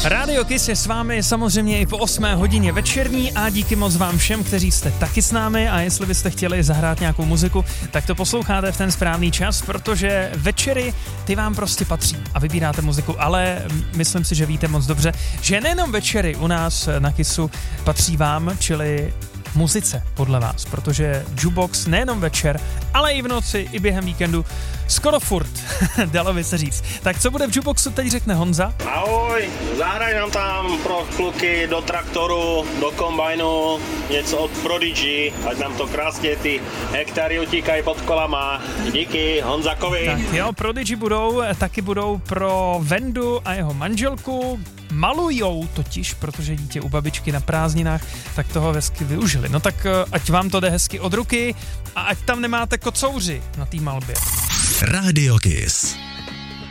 Radio Kiss je s vámi samozřejmě i po 8 hodině večerní a díky moc vám všem, kteří jste taky s námi, a jestli byste chtěli zahrát nějakou muziku, tak to posloucháte v ten správný čas, protože večery ty vám prostě patří a vybíráte muziku, ale myslím si, že víte moc dobře, že nejenom večery u nás na Kissu patří vám, čili muzice podle vás, protože jukebox nejenom večer, ale i v noci, i během víkendu skoro furt, dalo by se říct. Tak co bude v jukeboxu, teď řekne Honza. Ahoj, zahraj nám tam pro kluky do traktoru, do kombajnu, něco od Prodigy, ať nám to krásně ty hektary utíkají pod kolama. Díky Honzakovi. Tak jo, Prodigy taky budou pro Vendu a jeho manželku. Malujou totiž, protože dítě u babičky na prázdninách, tak toho hezky využili. No tak ať vám to jde hezky od ruky a ať tam nemáte kocouři na té malbě. Radio Kiss.